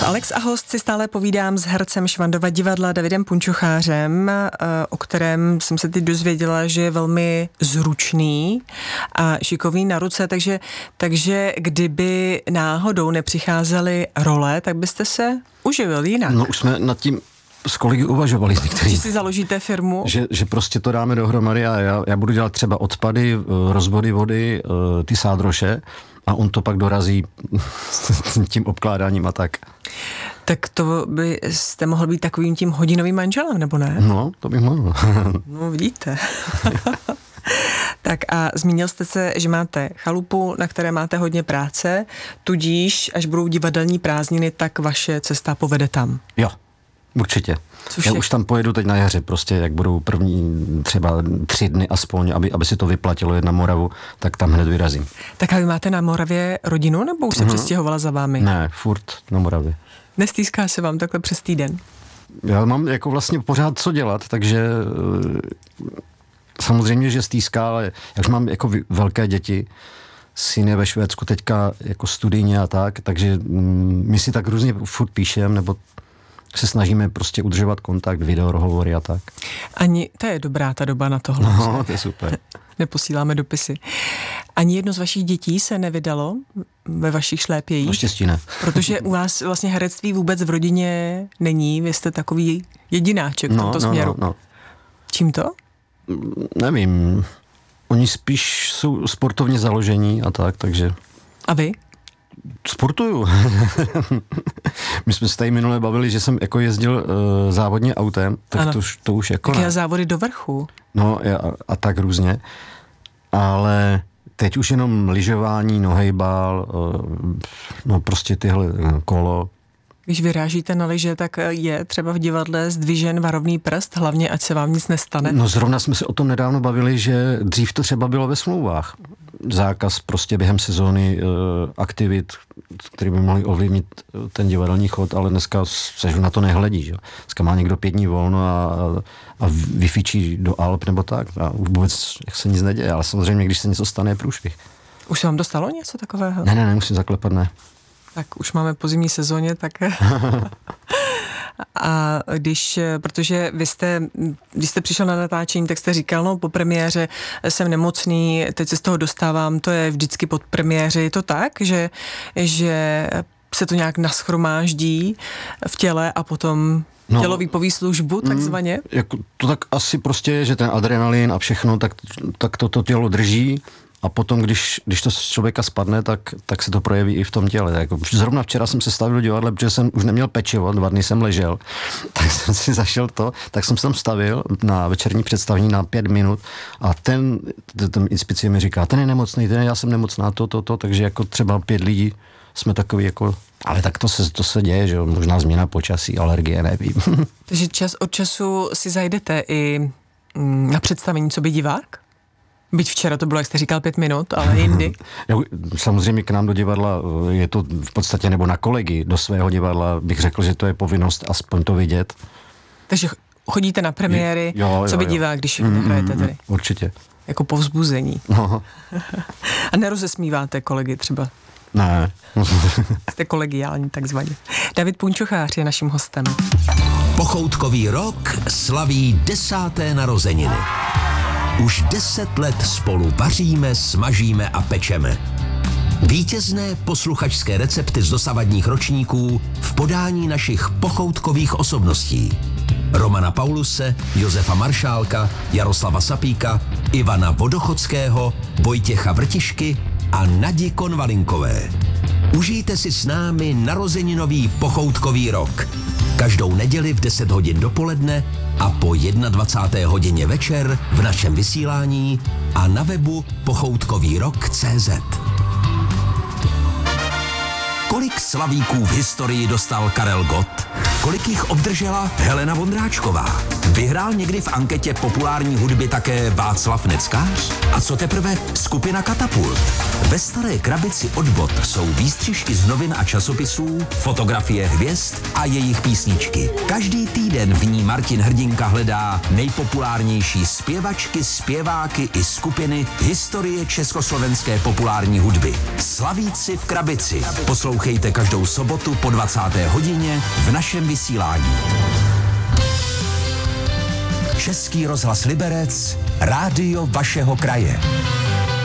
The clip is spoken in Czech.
Alex a host si stále povídám s hercem Švandova divadla Davidem Punčochářem, o kterém jsem se teď dozvěděla, že je velmi zručný a šikovný na ruce, takže kdyby náhodou nepřicházely role, tak byste se uživil jinak. No už jsme nad tím s kolegy uvažovali některý. Že si založíte firmu? Že prostě to dáme dohromady a já budu dělat třeba odpady, rozvody vody, ty sádroše a on to pak dorazí tím obkládáním a tak. Tak to byste mohl být takovým tím hodinovým manželem, nebo ne? No, to bych mohl. No, vidíte. Tak a zmínil jste se, že máte chalupu, na které máte hodně práce, tudíž, až budou divadelní prázdniny, tak vaše cesta povede tam. Jo, určitě. Já už tam pojedu teď na jaře, prostě jak budou první třeba 3 dny aspoň, aby si to vyplatilo jet na Moravu, tak tam hned vyrazím. Tak a vy máte na Moravě rodinu, nebo už se přestěhovala za vámi? Ne, furt na Moravě. Nestýská se vám takhle přes týden? Já mám jako vlastně pořád co dělat, takže samozřejmě, že stýská, ale já už mám jako velké děti, syn je ve Švédsku teďka jako studijně a tak, takže my si tak různě furt píšem, nebo se snažíme prostě udržovat kontakt, videohovory a tak. Ani, to je dobrá ta doba na tohle. No, to je super. Neposíláme dopisy. Ani jedno z vašich dětí se nevydalo ve vašich šlépějích? Naštěstí ne. Protože u vás vlastně herectví vůbec v rodině není, vy jste takový jedináček v tomto směru. No. Čím to? Nevím. Oni spíš jsou sportovně založení a tak, takže... A vy? Sportuju. My jsme se tady minule bavili, že jsem jako jezdil závodně autem, tak to už jako... Tak já závody do vrchu. No a tak různě. Ale teď už jenom lyžování, nohejbal, no prostě tyhle kolo. Když vyrážíte na lyže, tak je třeba v divadle zdvižen varovný prst, hlavně ať se vám nic nestane? No zrovna jsme se o tom nedávno bavili, že dřív to třeba bylo ve smlouvách. Zákaz prostě během sezóny aktivit, které by mohly ovlivnit ten divadelní chod, ale dneska se na to nehledí. Že? Dneska má někdo 5 dní volno a vyfičí do Alp nebo tak. A vůbec se nic neděje, ale samozřejmě, když se něco stane, je průšvih. Už se vám dostalo něco takového? Ne, nemusím zaklepat, ne. Tak už máme po zimní sezóně, tak... A protože když jste přišel na natáčení, tak jste říkal, no po premiéře jsem nemocný, teď se z toho dostávám, to je vždycky pod premiéře. Je to tak, že se to nějak naschromáždí v těle a potom tělo vypoví službu, takzvaně? Jako to tak asi prostě je, že ten adrenalin a všechno, tak to tělo drží. A potom, když to z člověka spadne, tak se to projeví i v tom těle. Jako, zrovna včera jsem se stavil do divadla, protože jsem už neměl pečivo, 2 dny jsem ležel, tak jsem si zašel tak jsem se tam stavil na večerní představení na 5 minut a ten inspicie mi říká, ten je nemocný, já jsem nemocná, takže jako třeba 5 lidí jsme takový jako, ale tak to se děje, že možná změna počasí, alergie, nevím. Takže čas od času si zajdete i na představení co by divák? Byť včera to bylo, jak jste říkal, 5 minut, ale jindy. Samozřejmě k nám do divadla je to v podstatě, nebo na kolegy do svého divadla bych řekl, že to je povinnost aspoň to vidět. Takže chodíte na premiéry, co by divák, když hrajete tady? Určitě. Jako povzbuzení. No. A nerozesmíváte kolegy třeba? Ne. Jste kolegiální takzvaně. David Punčochář je naším hostem. Pochoutkový rok slaví 10. narozeniny. Už 10 let spolu vaříme, smažíme a pečeme. Vítězné posluchačské recepty z dosavadních ročníků v podání našich pochoutkových osobností. Romana Pauluse, Josefa Maršálka, Jaroslava Sapíka, Ivana Vodochodského, Vojtěcha Vrtišky a Nadi Konvalinkové. Užijte si s námi narozeninový pochoutkový rok. Každou neděli v 10 hodin dopoledne a po 21. hodině večer v našem vysílání a na webu pochoutkovýrok.cz. Kolik slavíků v historii dostal Karel Gott? Kolik jich obdržela Helena Vondráčková? Vyhrál někdy v anketě populární hudby také Václav Neckář? A co teprve skupina Katapult? Ve Staré krabici od Bot jsou výstřižky z novin a časopisů, fotografie hvězd a jejich písničky. Každý týden v ní Martin Hrdinka hledá nejpopulárnější zpěvačky, zpěváky i skupiny historie československé populární hudby. Slavíci v krabici. Poslouchejte každou sobotu po 20. hodině v našem vysílání. Český rozhlas Liberec, rádio vašeho kraje.